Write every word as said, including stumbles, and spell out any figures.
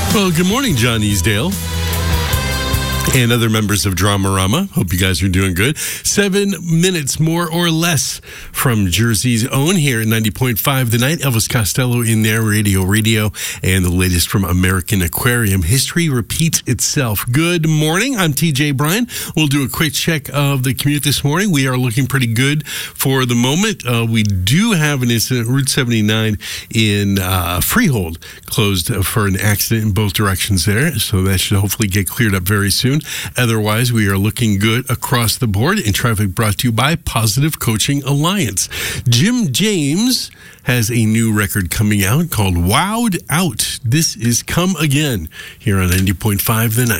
Well, good morning, John Easdale. And other members of Dramarama. Hope you guys are doing good. Seven minutes more or less from Jersey's own here at ninety point five The Night. Elvis Costello in there, Radio Radio, and the latest from American Aquarium. History repeats itself. Good morning. I'm T J Bryan. We'll do a quick check of the commute this morning. We are looking pretty good for the moment. Uh, we do have an incident, Route seventy-nine in uh, Freehold, closed for an accident in both directions there. So that should hopefully get cleared up very soon. Otherwise, we are looking good across the board. And traffic brought to you by Positive Coaching Alliance. Jim James has a new record coming out called Wowed Out. This is Come Again here on ninety point five The Night.